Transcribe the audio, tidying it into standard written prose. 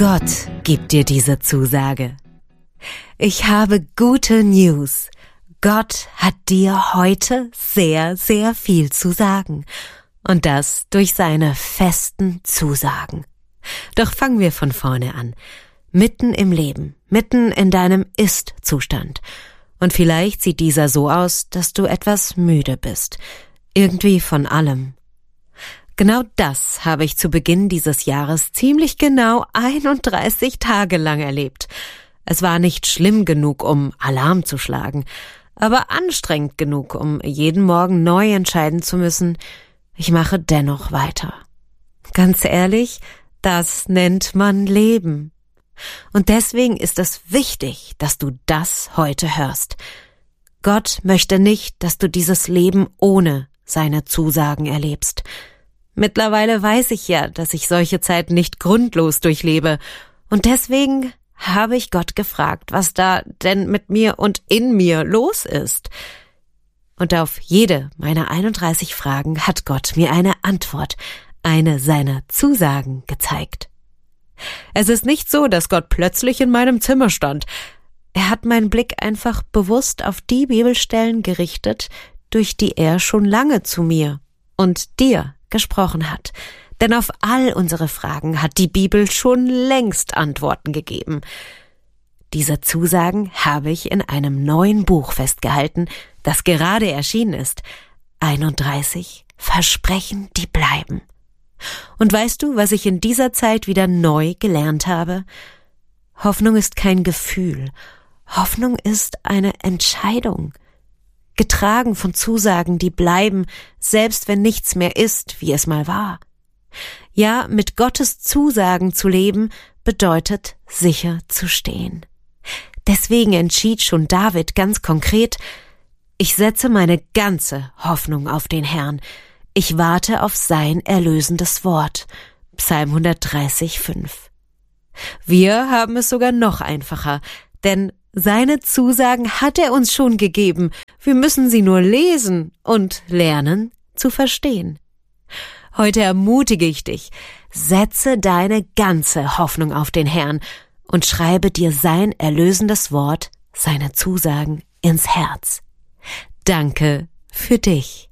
Gott gibt dir diese Zusage. Ich habe gute News. Gott hat dir heute sehr, sehr viel zu sagen. Und das durch seine festen Zusagen. Doch fangen wir von vorne an. Mitten im Leben, mitten in deinem Ist-Zustand. Und vielleicht sieht dieser so aus, dass du etwas müde bist. Irgendwie von allem. Genau das habe ich zu Beginn dieses Jahres ziemlich genau 31 Tage lang erlebt. Es war nicht schlimm genug, um Alarm zu schlagen, aber anstrengend genug, um jeden Morgen neu entscheiden zu müssen, ich mache dennoch weiter. Ganz ehrlich, das nennt man Leben. Und deswegen ist es wichtig, dass du das heute hörst. Gott möchte nicht, dass du dieses Leben ohne seine Zusagen erlebst. Mittlerweile weiß ich ja, dass ich solche Zeiten nicht grundlos durchlebe. Und deswegen habe ich Gott gefragt, was da denn mit mir und in mir los ist. Und auf jede meiner 31 Fragen hat Gott mir eine Antwort, eine seiner Zusagen gezeigt. Es ist nicht so, dass Gott plötzlich in meinem Zimmer stand. Er hat meinen Blick einfach bewusst auf die Bibelstellen gerichtet, durch die er schon lange zu mir und dir gesprochen hat. Denn auf all unsere Fragen hat die Bibel schon längst Antworten gegeben. Diese Zusagen habe ich in einem neuen Buch festgehalten, das gerade erschienen ist. 31 Versprechen, die bleiben. Und weißt du, was ich in dieser Zeit wieder neu gelernt habe? Hoffnung ist kein Gefühl. Hoffnung ist eine Entscheidung. Getragen von Zusagen, die bleiben, selbst wenn nichts mehr ist, wie es mal war. Ja, mit Gottes Zusagen zu leben, bedeutet sicher zu stehen. Deswegen entschied schon David ganz konkret: Ich setze meine ganze Hoffnung auf den Herrn. Ich warte auf sein erlösendes Wort. Psalm 130, 5. Wir haben es sogar noch einfacher, denn seine Zusagen hat er uns schon gegeben. Wir müssen sie nur lesen und lernen zu verstehen. Heute ermutige ich dich, setze deine ganze Hoffnung auf den Herrn und schreibe dir sein erlösendes Wort, seine Zusagen ins Herz. Danke für dich.